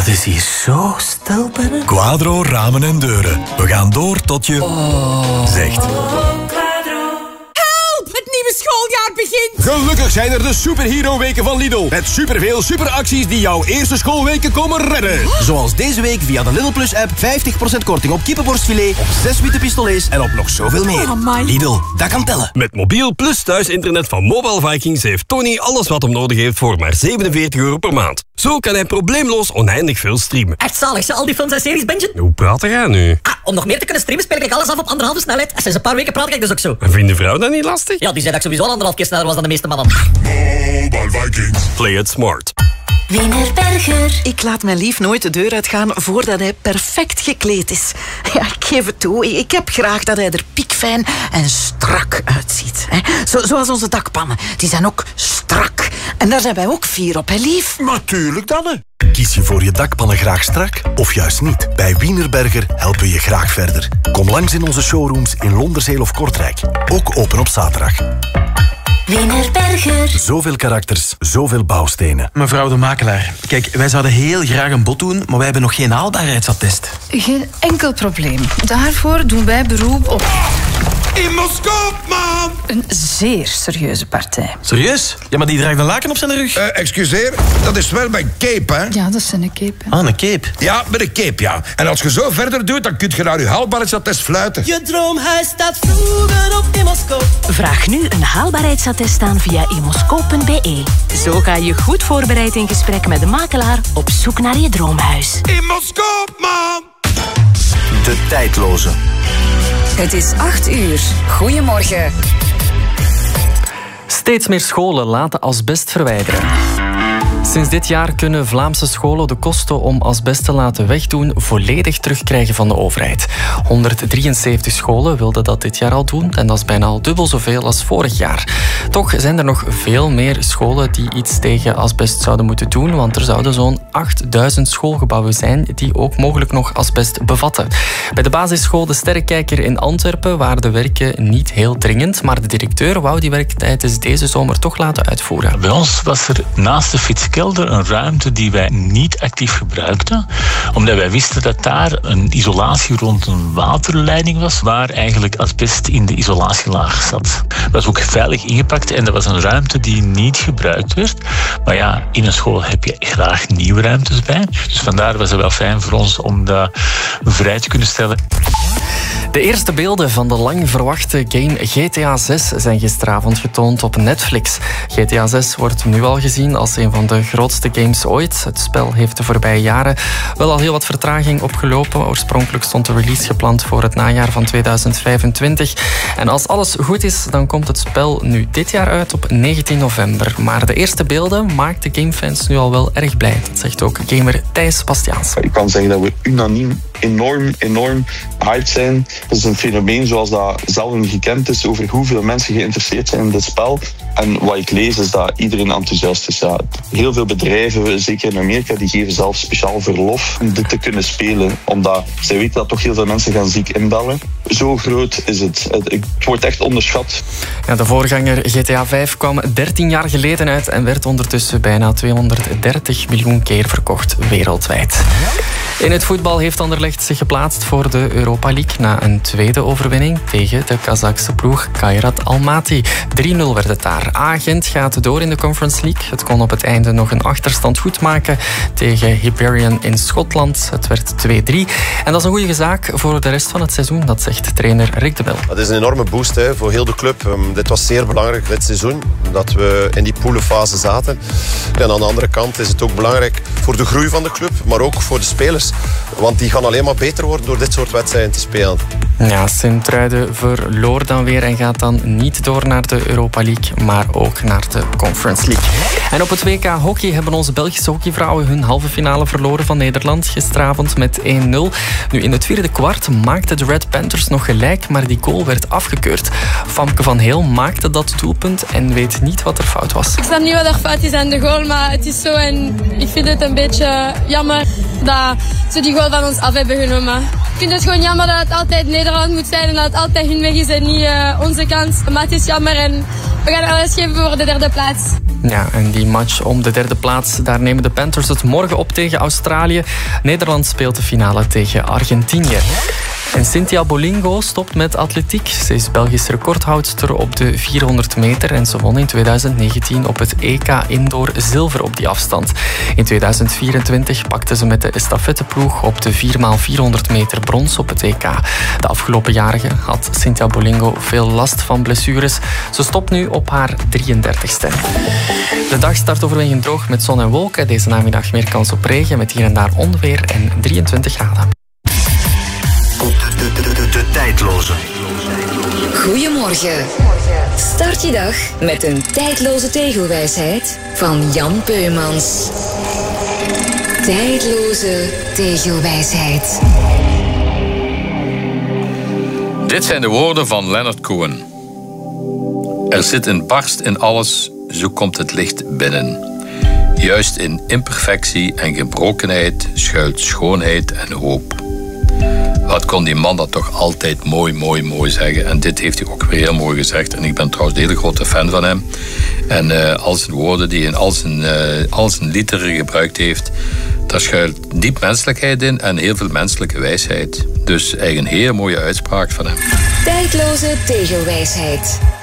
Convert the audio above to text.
Het is hier zo stil binnen. Quadro Ramen en Deuren. We gaan door tot je zegt. Het nieuwe schooljaar begint! Gelukkig zijn er de superhero-weken van Lidl. Met superveel superacties die jouw eerste schoolweken komen redden. Zoals deze week via de Lidl Plus-app 50% korting op kippenborstfilet, op 6 witte pistolets en op nog zoveel meer. Lidl, dat kan tellen. Met mobiel plus thuisinternet van Mobile Vikings heeft Tony alles wat hem nodig heeft voor maar €47 per maand. Zo kan hij probleemloos oneindig veel streamen. Echt zalig, al die films en series, Benjen. Hoe praat jij nu? Om nog meer te kunnen streamen speel ik alles af op 1,5 snelheid. En sinds een paar weken praat ik dus ook zo. En vindt de vrouw dat niet lastig? Ja, die zei dat ik sowieso al 1,5 keer sneller was dan de meeste mannen. Mobile Vikings. Play it smart. Wienerberger. Ik laat mijn lief nooit de deur uitgaan voordat hij perfect gekleed is. Ja, ik geef het toe. Ik heb graag dat hij er piekfijn en strak uitziet. Zoals onze dakpannen. Die zijn ook strak. En daar zijn wij ook fier op, hè, lief? Natuurlijk dan, hè. Kies je voor je dakpannen graag strak of juist niet? Bij Wienerberger helpen we je graag verder. Kom langs in onze showrooms in Londerzeel of Kortrijk. Ook open op zaterdag. Wienerberger. Zoveel karakters, zoveel bouwstenen. Mevrouw de makelaar, kijk, wij zouden heel graag een bod doen, maar wij hebben nog geen haalbaarheidsattest. Geen enkel probleem. Daarvoor doen wij beroep op... Immoscoop, man! Een zeer serieuze partij. Serieus? Ja, maar die draagt een laken op zijn rug. Excuseer, dat is wel mijn cape, hè? Ja, dat is een cape. Ah, een cape. Ja, met een cape, ja. En als je zo verder doet, dan kun je naar je haalbaarheidsattest fluiten. Je droomhuis staat vroeger op Immoscoop. Vraag nu een haalbaarheidsattest aan via immoscoop.be. Zo ga je goed voorbereid in gesprek met de makelaar op zoek naar je droomhuis. Immoscoop, man! De tijdloze. Het is 8 uur. Goedemorgen. Steeds meer scholen laten asbest verwijderen. Sinds dit jaar kunnen Vlaamse scholen de kosten om asbest te laten wegdoen volledig terugkrijgen van de overheid. 173 scholen wilden dat dit jaar al doen en dat is bijna al dubbel zoveel als vorig jaar. Toch zijn er nog veel meer scholen die iets tegen asbest zouden moeten doen, want er zouden zo'n 8000 schoolgebouwen zijn die ook mogelijk nog asbest bevatten. Bij de basisschool De Sterrekijker in Antwerpen waren de werken niet heel dringend, maar de directeur wou die werk tijdens deze zomer toch laten uitvoeren. Bij ons was er naast de fietskelder een ruimte die wij niet actief gebruikten, omdat wij wisten dat daar een isolatie rond een waterleiding was, waar eigenlijk asbest in de isolatielaag zat. Dat was ook veilig ingepakt en dat was een ruimte die niet gebruikt werd. Maar ja, in een school heb je graag nieuwe ruimtes bij. Dus vandaar was het wel fijn voor ons om dat vrij te kunnen stellen. De eerste beelden van de lang verwachte game GTA 6 zijn gisteravond getoond op Netflix. GTA 6 wordt nu al gezien als een van de grootste games ooit. Het spel heeft de voorbije jaren wel al heel wat vertraging opgelopen. Oorspronkelijk stond de release gepland voor het najaar van 2025. En als alles goed is, dan komt het spel nu dit jaar uit op 19 november. Maar de eerste beelden maakt de gamefans nu al wel erg blij. Dat zegt ook gamer Thijs Bastiaans. Ik kan zeggen dat we unaniem enorm hyped zijn. Dat is een fenomeen zoals dat zelf niet gekend is over hoeveel mensen geïnteresseerd zijn in dit spel. En wat ik lees is dat iedereen enthousiast is. Ja, heel veel bedrijven, zeker in Amerika, die geven zelfs speciaal verlof om dit te kunnen spelen. Omdat zij weten dat toch heel veel mensen gaan ziek inbellen. Zo groot is het. Het wordt echt onderschat. Ja, de voorganger GTA 5 kwam 13 jaar geleden uit en werd ondertussen bijna 230 miljoen keer verkocht wereldwijd. In het voetbal heeft Anderlecht zich geplaatst voor de Europa League na een tweede overwinning tegen de Kazachse ploeg Kairat Almaty. 3-0 werd het daar. A-Gent gaat door in de Conference League. Het kon op het einde nog een achterstand goedmaken tegen Hibernian in Schotland. Het werd 2-3. En dat is een goede zaak voor de rest van het seizoen, dat zegt trainer Rick de Mil. Dat is een enorme boost voor heel de club. Dit was zeer belangrijk dit seizoen, dat we in die poelenfase zaten. En aan de andere kant is het ook belangrijk voor de groei van de club, maar ook voor de spelers. Want die gaan alleen maar beter worden door dit soort wedstrijden te spelen. Ja, Sint-Truiden verloor dan weer en gaat dan niet door naar de Europa League, maar ook naar de Conference League. En op het WK hockey hebben onze Belgische hockeyvrouwen hun halve finale verloren van Nederland gisteravond met 1-0. Nu, in het vierde kwart maakten de Red Panthers nog gelijk, maar die goal werd afgekeurd. Famke van Heel maakte dat doelpunt en weet niet wat er fout was. Ik snap niet wat er fout is aan de goal, maar het is zo en ik vind het een een beetje jammer dat ze die goal van ons af hebben genomen. Ik vind het gewoon jammer dat het altijd Nederland moet zijn en dat het altijd hun weg is en niet onze kans. Maar het is jammer en we gaan alles geven voor de 3e plaats. Ja, en die match om de 3e plaats, daar nemen de Panthers het morgen op tegen Australië. Nederland speelt de finale tegen Argentinië. En Cynthia Bolingo stopt met atletiek. Ze is Belgisch recordhoudster op de 400 meter en ze won in 2019 op het EK Indoor zilver op die afstand. In 2024 pakte ze met de estafetteploeg op de 4x400 meter brons op het EK. De afgelopen jaren had Cynthia Bolingo veel last van blessures. Ze stopt nu op haar 33ste. De dag start overwegend droog met zon en wolken. Deze namiddag meer kans op regen met hier en daar onweer en 23 graden. De tijdloze. Goedemorgen. Start je dag met een tijdloze tegelwijsheid van Jan Peumans. Tijdloze tegelwijsheid. Dit zijn de woorden van Leonard Cohen. Er zit een barst in alles, zo komt het licht binnen. Juist in imperfectie en gebrokenheid schuilt schoonheid en hoop. Wat kon die man dat toch altijd mooi zeggen. En dit heeft hij ook weer heel mooi gezegd. En ik ben trouwens een hele grote fan van hem. En al zijn woorden die hij in al zijn liederen gebruikt heeft, daar schuilt diep menselijkheid in en heel veel menselijke wijsheid. Dus eigenlijk een hele mooie uitspraak van hem. Tijdloze tegelwijsheid.